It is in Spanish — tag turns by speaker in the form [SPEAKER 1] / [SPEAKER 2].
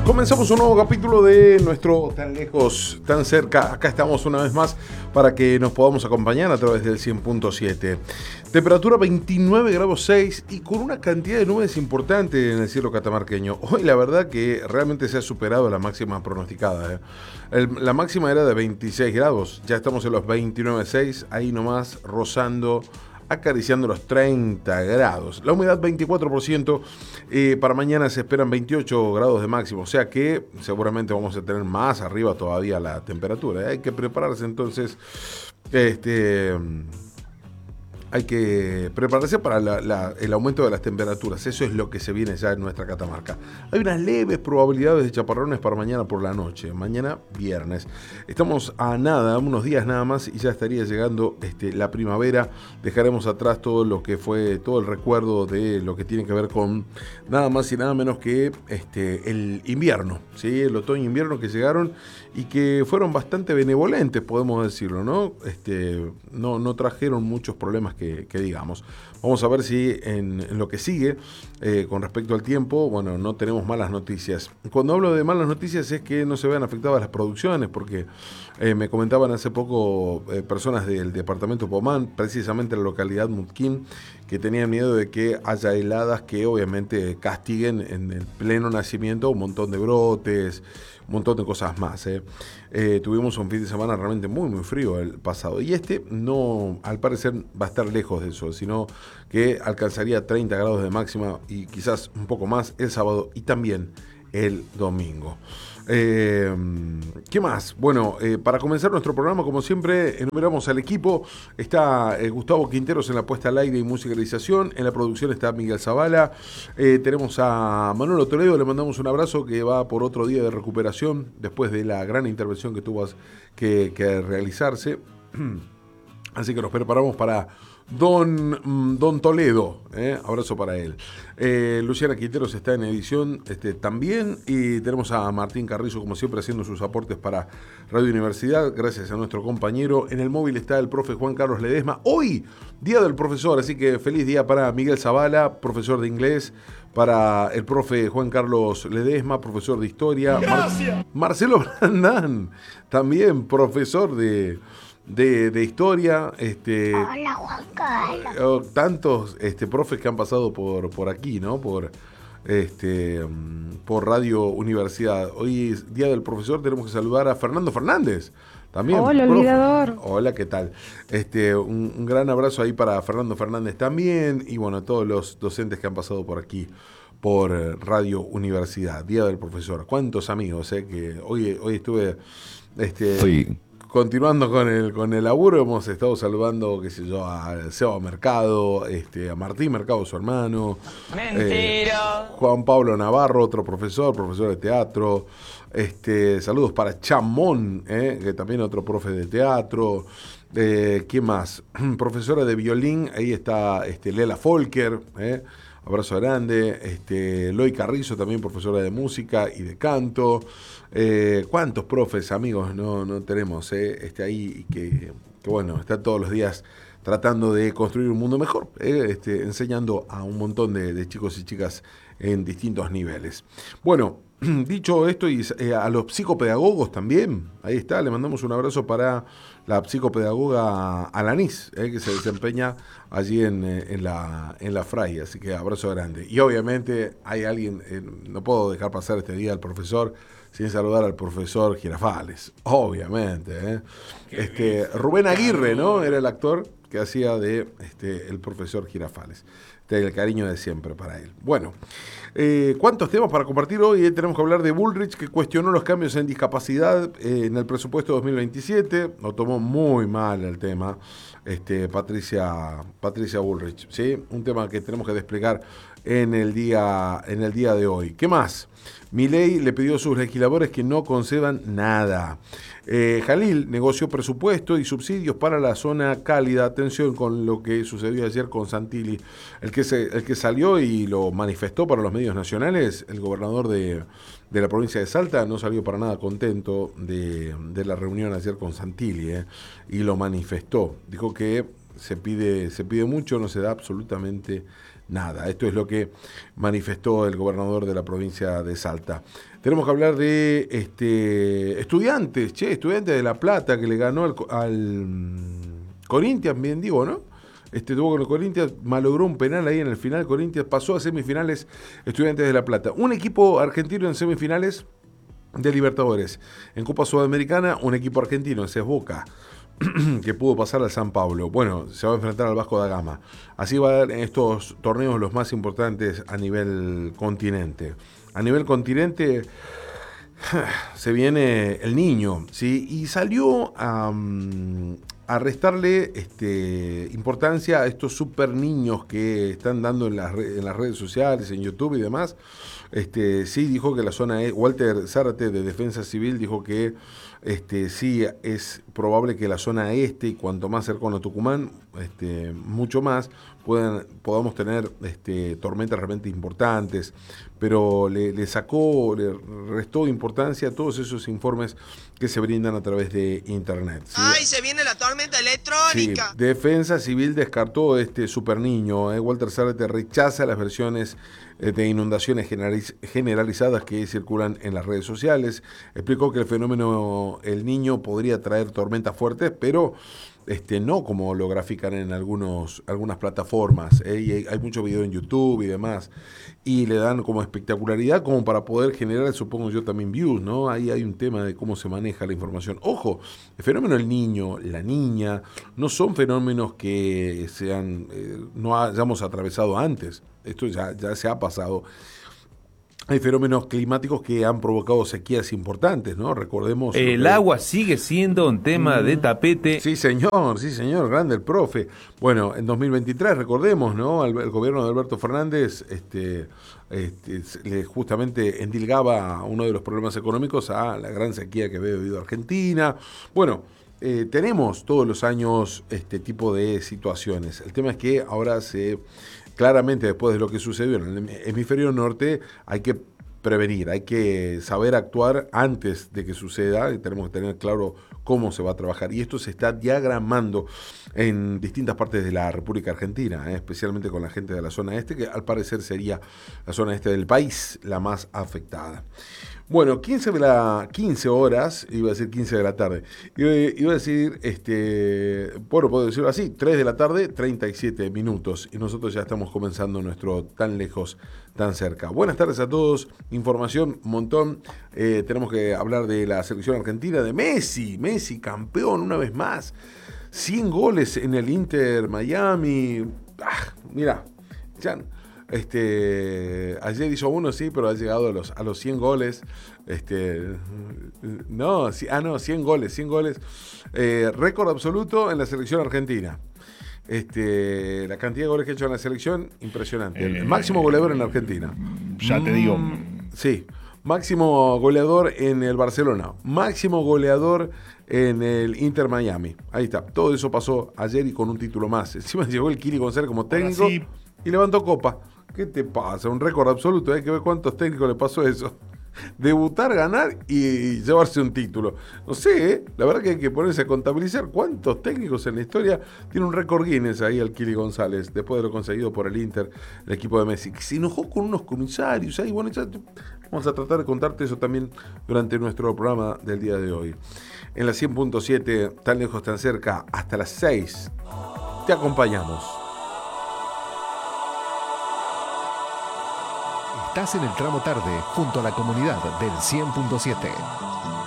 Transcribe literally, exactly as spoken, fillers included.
[SPEAKER 1] Comenzamos un nuevo capítulo de nuestro Tan Lejos, Tan Cerca. Acá estamos una vez más para que nos podamos acompañar a través del cien punto siete. Temperatura veintinueve grados seis y con una cantidad de nubes importante en el cielo catamarqueño. Hoy la verdad que realmente se ha superado la máxima pronosticada. ¿eh? El, la máxima era de veintiséis grados, ya estamos en los veintinueve grados seis, ahí nomás rozando, acariciando los treinta grados. La humedad veinticuatro por ciento, eh, para mañana se esperan veintiocho grados de máximo, o sea que seguramente vamos a tener más arriba todavía la temperatura. ¿eh? Hay que prepararse entonces, este... Hay que prepararse para la, la, el aumento de las temperaturas. Eso es lo que se viene ya en nuestra Catamarca. Hay unas leves probabilidades de chaparrones para mañana por la noche. Mañana viernes. Estamos a nada, unos días nada más y ya estaría llegando este, la primavera. Dejaremos atrás todo lo que fue, todo el recuerdo de lo que tiene que ver con nada más y nada menos que este, el invierno. ¿sí? El otoño-invierno que llegaron y que fueron bastante benevolentes, podemos decirlo, ¿no? Este, no, no trajeron muchos problemas Que, que digamos. Vamos a ver si en, en lo que sigue, eh, con respecto al tiempo, bueno, no tenemos malas noticias. Cuando hablo de malas noticias es que no se vean afectadas las producciones, porque eh, me comentaban hace poco eh, personas del departamento Pomán, precisamente en la localidad Mutquín, que tenían miedo de que haya heladas que obviamente castiguen en el pleno nacimiento un montón de brotes, un montón de cosas más. ¿eh? Eh, tuvimos un fin de semana realmente muy muy frío el pasado y este no, al parecer va a estar lejos de eso, sino que alcanzaría treinta grados de máxima y quizás un poco más el sábado y también el domingo. Eh, ¿Qué más? Bueno, eh, para comenzar nuestro programa, como siempre, enumeramos al equipo. Está eh, Gustavo Quinteros en la puesta al aire y musicalización. En la producción está Miguel Zavala. Eh, tenemos a Manolo Toledo, le mandamos un abrazo, que va por otro día de recuperación después de la gran intervención que tuvo que, que realizarse. Así que nos preparamos para Don, Don Toledo, ¿eh? abrazo para él. Eh, Luciana Quinteros está en edición este, también, y tenemos a Martín Carrizo, como siempre, haciendo sus aportes para Radio Universidad, gracias a nuestro compañero. En el móvil está el profe Juan Carlos Ledesma, hoy, Día del Profesor, así que feliz día para Miguel Zavala, profesor de inglés, para el profe Juan Carlos Ledesma, profesor de historia. Mar- Marcelo Brandán, también profesor de... De, de historia, este,
[SPEAKER 2] hola Juan Carlos.
[SPEAKER 1] Tantos este, profes que han pasado por, por aquí, ¿no? Por, este, por Radio Universidad. Hoy es Día del Profesor, tenemos que saludar a Fernando Fernández. También,
[SPEAKER 3] hola,
[SPEAKER 1] profe.
[SPEAKER 3] olvidador.
[SPEAKER 1] Hola, ¿qué tal? Este, un, un gran abrazo ahí para Fernando Fernández también, y bueno, a todos los docentes que han pasado por aquí, por Radio Universidad. Día del Profesor. Cuántos amigos, eh, que hoy, hoy estuve... Este,
[SPEAKER 4] Sí.
[SPEAKER 1] Continuando con el con el laburo, hemos estado saludando, qué sé yo, a Seba Mercado, este, a Martín Mercado, su hermano.
[SPEAKER 5] ¡Mentira!
[SPEAKER 1] Eh, Juan Pablo Navarro, otro profesor, profesor de teatro. Este, saludos para Chamón, eh, que también otro profe de teatro. Eh, ¿Quién más? Profesora de violín, ahí está este, Lela Folker, eh. Abrazo grande. Este, Loy Carrizo, también profesora de música y de canto. Eh, ¿Cuántos profes, amigos, no, no tenemos eh? este, ahí que, que, bueno, están todos los días tratando de construir un mundo mejor, eh? este, enseñando a un montón de, de chicos y chicas en distintos niveles. Bueno, dicho esto, y eh, a los psicopedagogos también, ahí está, le mandamos un abrazo para la psicopedagoga Alanis, eh, que se desempeña allí en, en, la, en la Fray, así que abrazo grande. Y obviamente hay alguien, eh, no puedo dejar pasar este día al profesor sin saludar al profesor Girafales, obviamente. ¿eh? Este, Rubén Aguirre, ¿no? Era el actor que hacía de este, el profesor Girafales. El cariño de siempre para él. Bueno, eh, ¿cuántos temas para compartir hoy? Eh, tenemos que hablar de Bullrich, que cuestionó los cambios en discapacidad eh, en el presupuesto dos mil veintisiete. Lo tomó muy mal el tema, este, Patricia, Patricia Bullrich, ¿sí? Un tema que tenemos que desplegar en el día, en el día de hoy. ¿Qué más? Milei le pidió a sus legisladores que no concedan nada. Eh, Jalil negoció presupuesto y subsidios para la zona cálida. Atención con lo que sucedió ayer con Santilli. El que, se, el que salió y lo manifestó para los medios nacionales, el gobernador de, de la provincia de Salta, no salió para nada contento de, de la reunión ayer con Santilli, eh, y lo manifestó. Dijo que se pide, se pide mucho, no se da absolutamente nada. Esto es lo que manifestó el gobernador de la provincia de Salta. Tenemos que hablar de este estudiantes, che, estudiantes de La Plata que le ganó al, al Corinthians, bien digo, ¿no? Este tuvo con el Corinthians, malogró un penal ahí en el final. Corinthians pasó a semifinales, Estudiantes de La Plata. Un equipo argentino en semifinales de Libertadores. En Copa Sudamericana, un equipo argentino, ese es Boca, que pudo pasar al San Pablo. Bueno, se va a enfrentar al Vasco da Gama. Así va a dar en estos torneos los más importantes a nivel continente. A nivel continente se viene el Niño, ¿sí? Y salió a, a restarle este, importancia a estos super niños que están dando en las, en las redes sociales, en YouTube y demás. Este, sí, dijo que la zona es, Walter Zárate de Defensa Civil dijo que este, sí es probable que la zona este y cuanto más cercano a Tucumán, este, mucho más, puedan, podamos tener este, tormentas realmente importantes, pero le, le sacó, le restó importancia a todos esos informes que se brindan a través de internet. ¿Sí?
[SPEAKER 3] ¡Ay, se viene la tormenta electrónica!
[SPEAKER 1] Sí, Defensa Civil descartó este super niño. ¿eh? Walter Zárate rechaza las versiones de inundaciones generalizadas que circulan en las redes sociales. Explicó que el fenómeno El Niño podría traer tormentas fuertes, pero este, no como lo grafican en algunos, algunas plataformas. ¿eh? Y hay, hay mucho video en YouTube y demás. Y le dan como espectacularidad como para poder generar, supongo yo, también views, ¿no? Ahí hay un tema de cómo se maneja la información. Ojo, el fenómeno El Niño, la niña, no son fenómenos que sean, eh, no hayamos atravesado antes. Esto ya, ya se ha pasado. Hay fenómenos climáticos que han provocado sequías importantes, ¿no? Recordemos...
[SPEAKER 4] El
[SPEAKER 1] que...
[SPEAKER 4] agua sigue siendo un tema mm. de tapete.
[SPEAKER 1] Sí, señor, sí, señor, grande el profe. Bueno, en dos mil veintitrés, recordemos, ¿no? El, el gobierno de Alberto Fernández este, este, le justamente endilgaba uno de los problemas económicos a la gran sequía que había vivido Argentina. Bueno, eh, tenemos todos los años este tipo de situaciones. El tema es que ahora se... Claramente, después de lo que sucedió en el hemisferio norte, hay que prevenir, hay que saber actuar antes de que suceda y tenemos que tener claro cómo se va a trabajar. Y esto se está diagramando en distintas partes de la República Argentina, ¿eh? especialmente con la gente de la zona este, que al parecer sería la zona este del país la más afectada. Bueno, quince, de la, quince horas, iba a decir quince de la tarde, iba, iba a decir, este, bueno, puedo decirlo así, tres de la tarde, treinta y siete minutos, y nosotros ya estamos comenzando nuestro tan lejos, tan cerca. Buenas tardes a todos, información, un montón, eh, tenemos que hablar de la selección argentina, de Messi, Messi campeón una vez más, cien goles en el Inter Miami, ah, mira, ya... Este, ayer hizo uno, sí, pero ha llegado a los, a los cien goles. Este, no, sí, ah, no, cien goles, cien goles. Eh, récord absoluto en la selección argentina. Este, la cantidad de goles que ha hecho en la selección, impresionante. El eh, máximo goleador en Argentina.
[SPEAKER 5] Ya te digo.
[SPEAKER 1] Sí, máximo goleador en el Barcelona. Máximo goleador en el Inter Miami. Ahí está. Todo eso pasó ayer y con un título más. Encima llegó el Kili González como técnico sí. y levantó copa. ¿Qué te pasa? Un récord absoluto. Hay que ver cuántos técnicos le pasó eso. Debutar, ganar y llevarse un título. No sé, ¿eh? La verdad que hay que ponerse a contabilizar cuántos técnicos en la historia tiene un récord Guinness ahí al Kili González, después de lo conseguido por el Inter, el equipo de Messi. Se enojó con unos comisarios ahí. Bueno, ya vamos a tratar de contarte eso también durante nuestro programa del día de hoy. En la cien punto siete, tan lejos, tan cerca, hasta las seis, te acompañamos.
[SPEAKER 6] Estás en el tramo tarde, junto a la comunidad del cien punto siete.